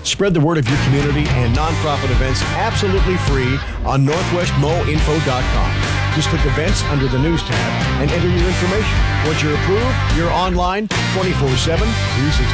Spread the word of your community and nonprofit events absolutely free on northwestmoinfo.com. Just click events under the news tab and enter your information. Once you're approved, you're online 24/7, 365.